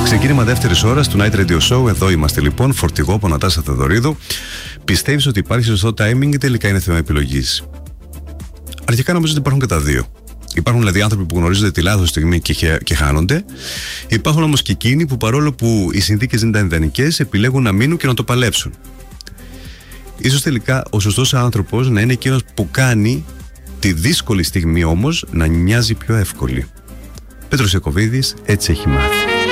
Ξεκίνημα δεύτερης ώρας του Night Radio Show. Εδώ είμαστε λοιπόν. Φορτηγό από Νατάσα Θεοδωρίδου. Πιστεύεις ότι υπάρχει σωστό timing ή τελικά είναι θέμα επιλογής? Αρχικά νομίζω ότι υπάρχουν και τα δύο. Υπάρχουν δηλαδή άνθρωποι που γνωρίζονται τη λάθος στιγμή και χάνονται. Υπάρχουν όμως και εκείνοι που παρόλο που οι συνθήκες δεν ήταν ιδανικές, επιλέγουν να μείνουν και να το παλέψουν. Ίσως τελικά ο σωστός άνθρωπος να είναι εκείνος που κάνει τη δύσκολη στιγμή όμως να μοιάζει πιο εύκολη. Πέτρος Ιακωβίδης έτσι έχει μάθει.